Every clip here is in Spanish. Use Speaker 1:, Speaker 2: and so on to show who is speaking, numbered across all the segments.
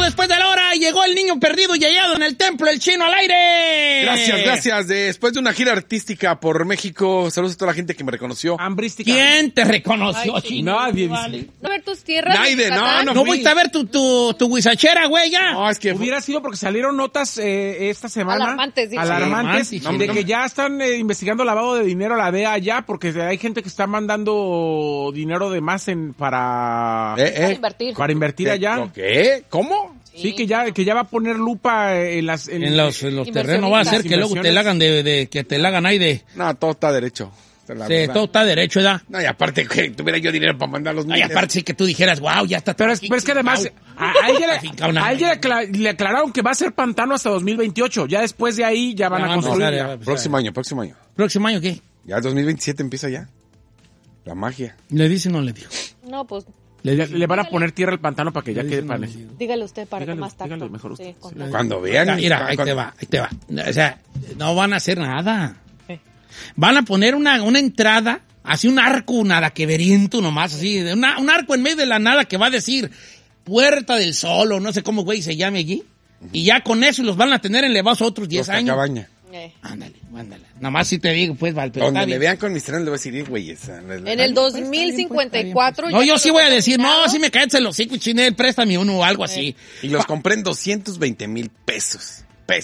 Speaker 1: después de la hora. Llegó el niño perdido y hallado en el templo, el Chino al aire.
Speaker 2: Gracias. Después de una gira artística por México, saludos a toda la gente que me reconoció.
Speaker 1: Hambrística. ¿Quién te reconoció,
Speaker 3: Ay,
Speaker 1: Chino?
Speaker 4: Nadie.
Speaker 1: Vale.
Speaker 3: ¿No ver tus tierras?
Speaker 2: Nadie, no
Speaker 1: ¿No fuiste a ver tu guisachera, güey, ya?
Speaker 2: No, es que
Speaker 4: Hubiera sido porque salieron notas esta semana.
Speaker 3: Alarmantes, digo.
Speaker 4: Alarmantes.
Speaker 1: Sí,
Speaker 4: De que ya están investigando lavado de dinero a la DEA ya, porque hay gente que está mandando dinero de más para
Speaker 3: invertir.
Speaker 4: Para invertir allá.
Speaker 2: ¿Qué? ¿Cómo?
Speaker 4: Sí, que ya va a poner lupa en los
Speaker 1: terrenos. Va a ser que luego te la hagan que te la hagan ahí de...
Speaker 2: No, todo está derecho.
Speaker 1: Sí, todo está derecho, ¿verdad?
Speaker 2: No, y aparte que tuviera yo dinero para mandar los
Speaker 1: Y aparte sí que tú dijeras, wow, ya está.
Speaker 4: Pero es que además, a ella le aclararon que va a ser pantano hasta 2028. Ya después de ahí ya van a construir.
Speaker 2: Próximo año.
Speaker 1: ¿Próximo año qué?
Speaker 2: Ya 2027 empieza ya. La magia.
Speaker 1: ¿Le dice o no le dijo?
Speaker 3: No, pues
Speaker 4: Le van a poner tierra al pantano para que ya quede para
Speaker 3: dígale usted para que más tacto.
Speaker 4: Dígale mejor usted.
Speaker 3: Sí, con
Speaker 2: Cuando vean.
Speaker 1: Mira, ahí te va. O sea, no van a hacer nada. Van a poner una entrada, así un arco nada que veriento nomás, así, un arco en medio de la nada que va a decir Puerta del Sol o no sé cómo güey se llame allí. Y ya con eso los van a tener elevados otros 10 años.
Speaker 2: Cabaña.
Speaker 1: Ándale. Nada más si te digo, pues, Val, pero
Speaker 2: donde
Speaker 1: está
Speaker 2: me
Speaker 1: bien.
Speaker 2: vean con mis trenes le voy a decir, güeyes.
Speaker 3: En el 2054.
Speaker 1: No, yo sí voy a decir, no, sí me caes en los hocico, Chinel, préstame uno o algo así.
Speaker 2: Y los compré en 220,000 pesos.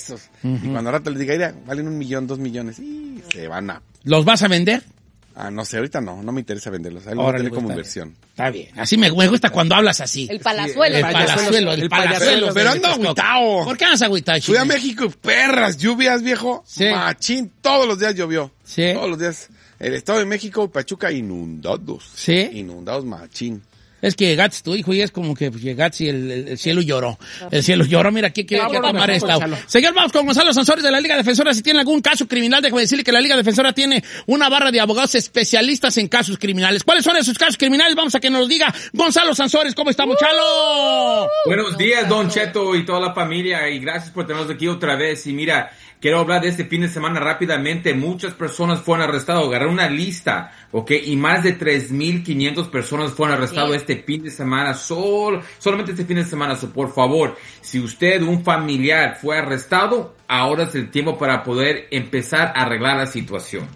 Speaker 2: Y cuando al rato les diga, mira, valen 1 millón, 2 millones. Y se van a...
Speaker 1: ¿Los vas a vender?
Speaker 2: No sé, ahorita no me interesa venderlos. Ahí lo voy a tener como inversión.
Speaker 1: Está bien. Así me gusta cuando hablas así.
Speaker 3: El palazuelo.
Speaker 1: El palazuelo.
Speaker 2: Pero ando agüitao.
Speaker 1: ¿Por qué andas agüitao,
Speaker 2: Fui a México y perras lluvias, viejo.
Speaker 1: Sí.
Speaker 2: Machín, todos los días llovió.
Speaker 1: Sí.
Speaker 2: Todos los días. El Estado de México, Pachuca, inundados.
Speaker 1: Sí.
Speaker 2: Inundados, machín.
Speaker 1: Es que llegaste tu hijo y es como que llegaste y el cielo lloró. El cielo lloró, mira, aquí quiere tomar esta. Señor, vamos con Gonzalo Sansores de la Liga Defensora. Si tiene algún caso criminal, déjame decirle que la Liga Defensora tiene una barra de abogados especialistas en casos criminales. ¿Cuáles son esos casos criminales? Vamos a que nos los diga Gonzalo Sansores. ¿Cómo estamos, Chalo?
Speaker 5: Buenos días, Don Cheto y toda la familia, y gracias por tenernos aquí otra vez. Y mira, quiero hablar de este fin de semana rápidamente. Muchas personas fueron arrestadas. Agarré una lista, ¿ok? Y más de 3,500 personas fueron arrestadas este fin de semana. Solamente este fin de semana. So, por favor, si usted, un familiar, fue arrestado, ahora es el tiempo para poder empezar a arreglar la situación.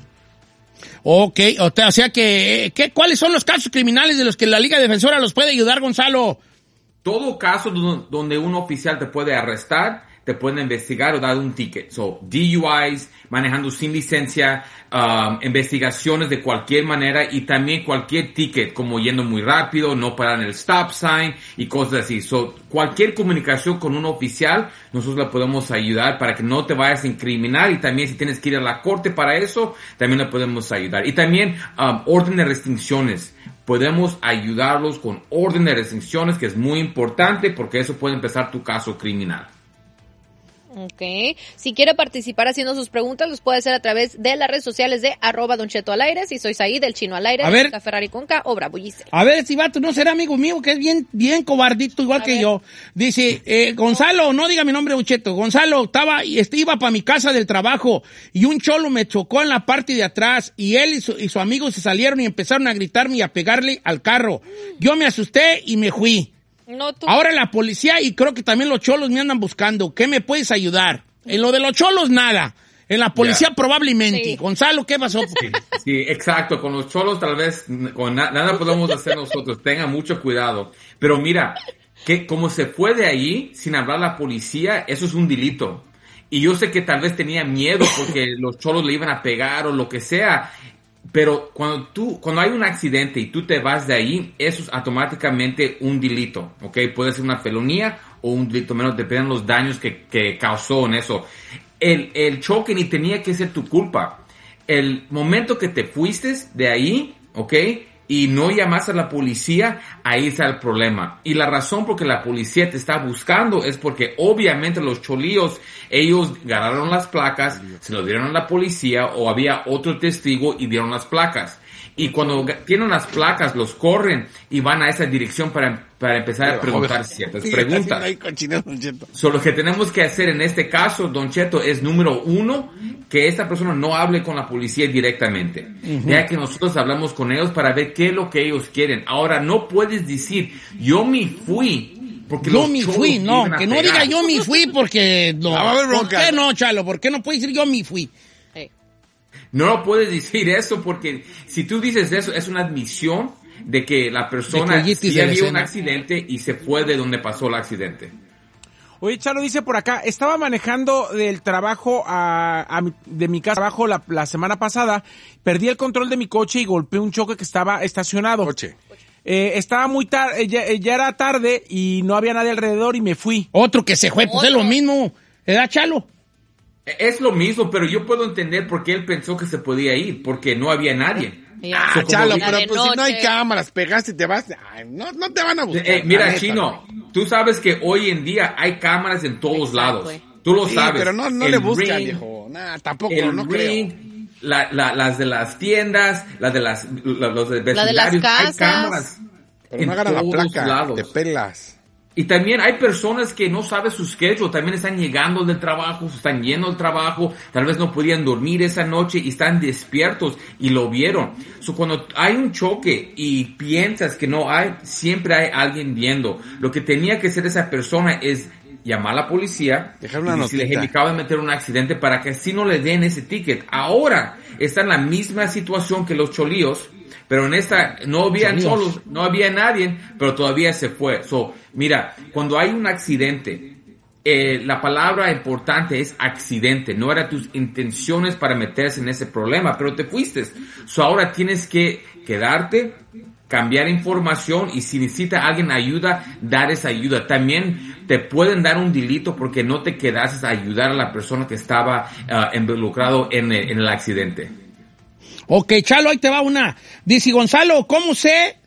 Speaker 1: Ok, o sea que, ¿cuáles son los casos criminales de los que la Liga Defensora los puede ayudar, Gonzalo?
Speaker 5: Todo caso donde un oficial te puede arrestar, te pueden investigar o dar un ticket. So, DUIs, manejando sin licencia, investigaciones de cualquier manera y también cualquier ticket, como yendo muy rápido, no parar en el stop sign y cosas así. So, cualquier comunicación con un oficial, nosotros le podemos ayudar para que no te vayas a incriminar, y también si tienes que ir a la corte para eso, también le podemos ayudar. Y también, orden de restricciones. Podemos ayudarlos con orden de restricciones, que es muy importante porque eso puede empezar tu caso criminal.
Speaker 3: Ok. Si quiere participar haciendo sus preguntas, los puede hacer a través de las redes sociales de @DonChetoAlAire. Si soy Saí, del Chino al Aire,
Speaker 1: a ver,
Speaker 3: Ferrari con K o Bravo Giselle.
Speaker 1: A ver, si vato no será amigo mío, que es bien cobardito, igual que yo. Dice, Gonzalo, no diga mi nombre, Don Cheto. Gonzalo, iba para mi casa del trabajo y un cholo me chocó en la parte de atrás y él y su amigo se salieron y empezaron a gritarme y a pegarle al carro. Yo me asusté y me fui.
Speaker 3: No,
Speaker 1: Ahora la policía y creo que también los cholos me andan buscando. ¿Qué me puedes ayudar? En lo de los cholos, nada. En la policía probablemente. Sí. Gonzalo, ¿qué pasó?
Speaker 5: Sí, exacto. Con los cholos tal vez nada podemos hacer nosotros. Tengan mucho cuidado. Pero mira, que como se fue de ahí sin hablar a la policía, eso es un delito. Y yo sé que tal vez tenía miedo porque los cholos le iban a pegar o lo que sea. Pero cuando hay un accidente y tú te vas de ahí, eso es automáticamente un delito, ¿ok? Puede ser una felonía o un delito menos, dependiendo de los daños que causó en eso. El choque ni tenía que ser tu culpa. El momento que te fuiste de ahí, ¿ok? Y no llamas a la policía, ahí está el problema. Y la razón por que la policía te está buscando es porque obviamente los cholíos, ellos agarraron las placas, se lo dieron a la policía o había otro testigo y dieron las placas. Y cuando tienen las placas, los corren y van a esa dirección para empezar a preguntar ciertas preguntas. So, lo que tenemos que hacer en este caso, Don Cheto, es número 1, que esta persona no hable con la policía directamente. Ya que nosotros hablamos con ellos para ver qué es lo que ellos quieren. Ahora, no puedes decir, yo me fui
Speaker 1: Yo me fui, no, que no diga yo me fui porque no. ¿Por qué no, Chalo? ¿Por qué no puede decir yo me fui?
Speaker 5: No lo puedes decir eso porque si tú dices eso es una admisión de que la persona sí había un accidente y se fue de donde pasó el accidente.
Speaker 4: Oye, Chalo dice por acá, estaba manejando del trabajo de mi casa trabajo la semana pasada, perdí el control de mi coche y golpeé un choque que estaba estacionado. Estaba muy tarde, ya era tarde y no había nadie alrededor y me fui.
Speaker 1: Otro que se fue, pues es lo mismo, ¿verdad, Chalo?
Speaker 5: Es lo mismo, pero yo puedo entender por qué él pensó que se podía ir, porque no había nadie.
Speaker 2: Chalo, pero pues si no hay cámaras, pegaste y te vas, no te van a buscar.
Speaker 5: Mira, Chino, tú sabes que hoy en día hay cámaras en todos lados. Tú lo sabes.
Speaker 2: Pero no le buscan, viejo. Tampoco, no creo.
Speaker 5: Las de las tiendas, los de vecindarios, hay cámaras.
Speaker 2: Pero no agarran la placa, te pelas.
Speaker 5: Y también hay personas que no saben su schedule, también están llegando del trabajo, están yendo del trabajo, tal vez no podían dormir esa noche y están despiertos y lo vieron. Cuando hay un choque y piensas que no hay, siempre hay alguien viendo. Lo que tenía que hacer esa persona es llamar a la policía,
Speaker 2: dejar una notita.
Speaker 5: Si les acaba de meter un accidente para que así no le den ese ticket. Ahora está en la misma situación que los cholíos, pero en esta no había cholos, no había nadie, pero todavía se fue. Mira, cuando hay un accidente, la palabra importante es accidente. No eran tus intenciones para meterse en ese problema, pero te fuiste. Ahora tienes que quedarte, cambiar información y si necesita alguien ayuda, dar esa ayuda. También te pueden dar un delito porque no te quedaste a ayudar a la persona que estaba involucrado en el accidente.
Speaker 1: Ok, Chalo, ahí te va una. Dice Gonzalo, ¿cómo sé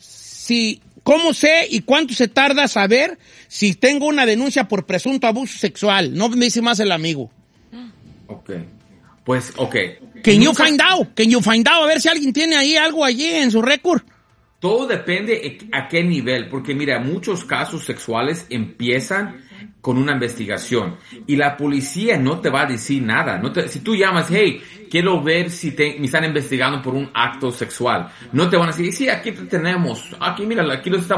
Speaker 1: y cuánto se tarda saber si tengo una denuncia por presunto abuso sexual? No me dice más el amigo.
Speaker 5: Ok. Pues, ok.
Speaker 1: Can you find out? A ver si alguien tiene ahí algo allí en su récord.
Speaker 5: Todo depende a qué nivel, porque mira, muchos casos sexuales empiezan con una investigación y la policía no te va a decir nada. Si tú llamas, hey, quiero ver si me están investigando por un acto sexual, no te van a decir, sí, aquí te tenemos, aquí mira, aquí lo estamos